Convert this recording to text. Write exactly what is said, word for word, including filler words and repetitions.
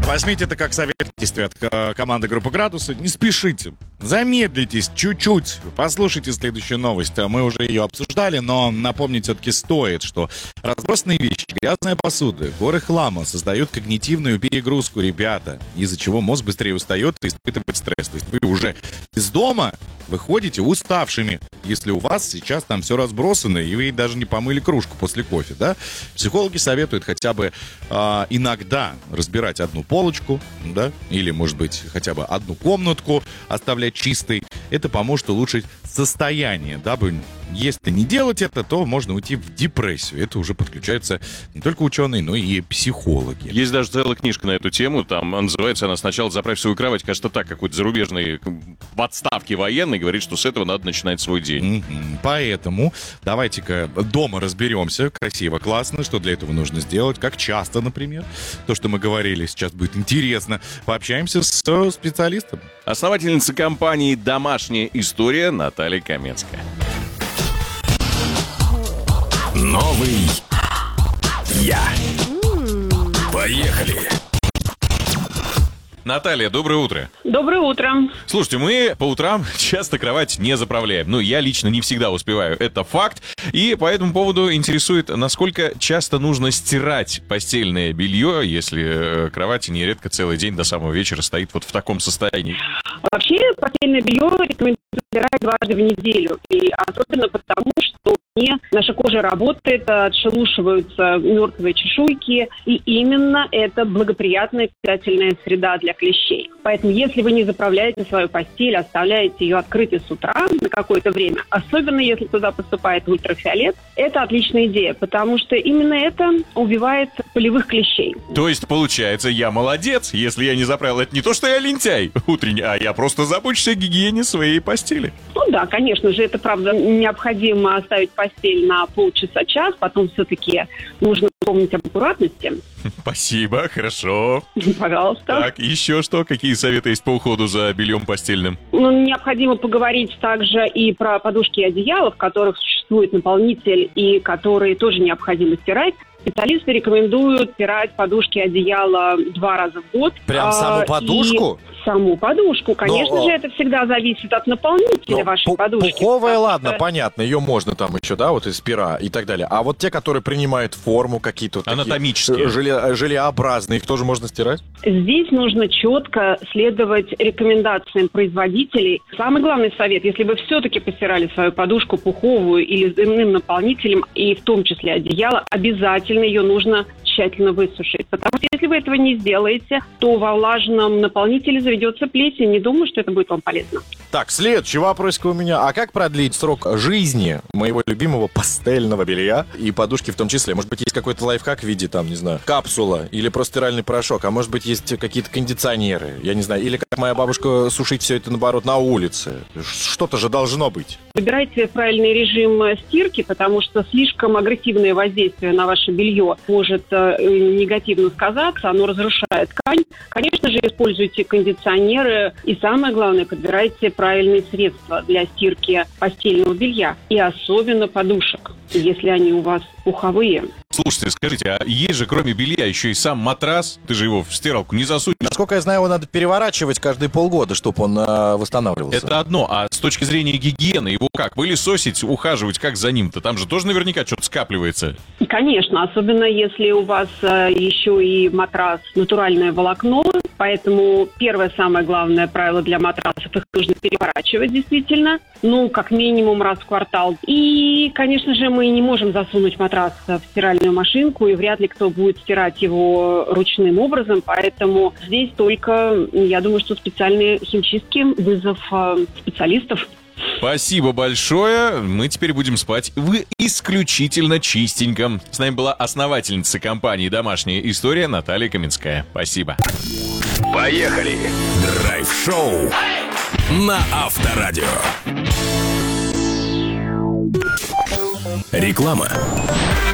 Возьмите это как совет от э, команды группы «Градусы». Не спешите. Замедлитесь чуть-чуть. Послушайте следующую новость. Мы уже ее обсуждали, но напомнить все-таки стоит, что разбросанные вещи, грязная посуда, горы хлама создают когнитивную перегрузку, ребята, из-за чего мозг быстрее устает и испытывает стресс. То есть вы уже из дома выходите уставшими, если у вас сейчас там все разбросано, и вы даже не помыли кружку после кофе, да? Психологи советуют хотя бы э, иногда разбирать одну полочку, да, или, может быть, хотя бы одну комнатку оставлять чистой. Это поможет улучшить состояние, дабы, если не делать это, то можно уйти в депрессию. Это уже подключаются не только ученые, но и психологи. Есть даже целая книжка на эту тему, там называется она «Сначала заправь свою кровать». Кажется, так, какой-то зарубежный в отставке военный говорит, что с этого надо начинать свой день. Mm-hmm. Поэтому давайте-ка дома разберемся, красиво, классно, что для этого нужно сделать, как часто, например. То, что мы говорили, сейчас будет интересно. Пообщаемся с специалистом. Основательница компании «Домашняя история» Наталья Каменская. Новый я. Поехали. Наталья, доброе утро. Доброе утро. Слушайте, мы по утрам часто кровать не заправляем. Ну, я лично не всегда успеваю, это факт. И по этому поводу интересует, насколько часто нужно стирать постельное белье, если кровать нередко целый день до самого вечера стоит вот в таком состоянии. Вообще, постельное белье рекомендуется стирать дважды в неделю. И особенно потому, что не наша кожа работает, отшелушиваются мертвые чешуйки, и именно это благоприятная питательная среда для клещей. Поэтому, если вы не заправляете свою постель, оставляете ее открытой с утра на какое-то время, особенно если туда поступает ультрафиолет, это отличная идея, потому что именно это убивает полевых клещей. То есть, получается, я молодец, если я не заправил. Это не то, что я лентяй утренний, а я просто забочусь о гигиене своей постели. Ну да, конечно же, это правда необходимо оставить постель на полчаса-час, потом все-таки нужно помнить об аккуратности. Спасибо, хорошо. Пожалуйста. Так, еще что? Какие советы есть по уходу за бельем постельным? Ну, необходимо поговорить также и про подушки и одеяла, в которых существует наполнитель и которые тоже необходимо стирать. Специалисты рекомендуют стирать подушки и одеяла два раза в год. Прям саму подушку? Саму подушку. Конечно Но, же, это всегда зависит от наполнителя но вашей пу- подушки. Пуховая, ладно, что... понятно, ее можно там еще, да, вот из пера и так далее. А вот те, которые принимают форму какие-то... Вот анатомические. Такие, желе, желеобразные, их тоже можно стирать? Здесь нужно четко следовать рекомендациям производителей. Самый главный совет, если вы все-таки постирали свою подушку пуховую или с иным наполнителем, и в том числе одеяло, обязательно ее нужно тщательно высушить. Потому что если вы этого не сделаете, то во влажном наполнителе заведется плесень. Не думаю, что это будет вам полезно. Так, следующий вопросик у меня. А как продлить срок жизни моего любимого пастельного белья и подушки в том числе? Может быть, есть какой-то лайфхак в виде, там, не знаю, капсула или просто стиральный порошок? А может быть, есть какие-то кондиционеры? Я не знаю. Или как моя бабушка сушить все это, наоборот, на улице? Что-то же должно быть. Выбирайте правильный режим стирки, потому что слишком агрессивное воздействие на ваше белье может э, негативно сказаться, оно разрушает ткань. Конечно же, используйте кондиционеры и, самое главное, подбирайте правильные средства для стирки постельного белья и особенно подушек, если они у вас пуховые. Слушайте, скажите, а есть же кроме белья еще и сам матрас? Ты же его в стиралку не засунешь. Насколько я знаю, его надо переворачивать каждые полгода, чтобы он э, восстанавливался. Это одно, а с точки зрения гигиены его как? Пылесосить, ухаживать, как за ним-то? Там же тоже наверняка что-то скапливается. Конечно, особенно если у вас э, еще и матрас натуральное волокно. Поэтому первое самое главное правило для матрасов — их нужно переворачивать действительно, ну, как минимум раз в квартал. И, конечно же, мы не можем засунуть матрас в стиральную машинку, и вряд ли кто будет стирать его ручным образом, поэтому здесь только, я думаю, что специальные химчистки, вызов э, специалистов. Спасибо большое. Мы теперь будем спать в исключительно чистеньком. С нами была основательница компании «Домашняя история» Наталья Каменская. Спасибо. Поехали! Драйв-шоу на Авторадио. Реклама.